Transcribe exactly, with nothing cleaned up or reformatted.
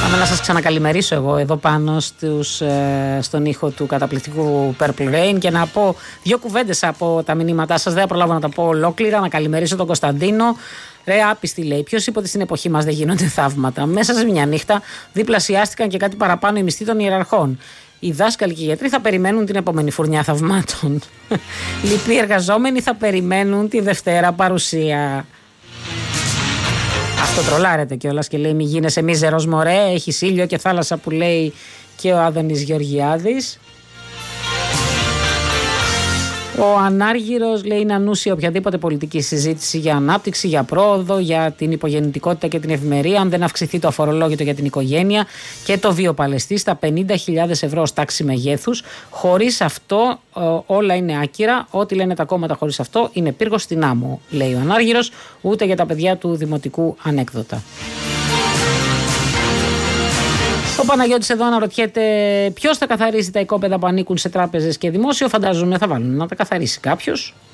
Πάμε να σας ξανακαλημερίσω εγώ εδώ πάνω στους, ε, στον ήχο του καταπληκτικού Purple Rain και να πω δύο κουβέντες από τα μηνύματά σας. Δεν θα προλάβω να τα πω ολόκληρα. Να καλημερίσω τον Κωνσταντίνο. Ρε άπιστη, λέει, ποιος είπε ότι στην εποχή μας δεν γίνονται θαύματα? Μέσα σε μια νύχτα διπλασιάστηκαν και κάτι παραπάνω οι μισθοί των ιεραρχών. Οι δάσκαλοι και οι γιατροί θα περιμένουν την επόμενη φουρνιά θαυμάτων. Λοιποί εργαζόμενοι θα περιμένουν τη Δευτέρα παρουσία. Αυτό τρολάρεται κιόλας και λέει: μη γίνεσαι μίζερος μωρέ, έχει ήλιο και θάλασσα, που λέει και ο Άδωνης Γεωργιάδης. Ο Ανάργυρος λέει: είναι ανούσια οποιαδήποτε πολιτική συζήτηση για ανάπτυξη, για πρόοδο, για την υπογεννητικότητα και την ευημερία, αν δεν αυξηθεί το αφορολόγητο για την οικογένεια και το βιοπαλαιστή στα πενήντα χιλιάδες ευρώ ως τάξη μεγέθους. Χωρίς αυτό όλα είναι άκυρα. Ό,τι λένε τα κόμματα χωρίς αυτό είναι πύργος στην άμμο, λέει ο Ανάργυρος. Ούτε για τα παιδιά του δημοτικού ανέκδοτα. Ο Παναγιώτης εδώ αναρωτιέται ποιος θα καθαρίσει τα οικόπεδα που ανήκουν σε τράπεζες και δημόσιο. Φαντάζομαι θα βάλουν να τα καθαρίσει κάποιος.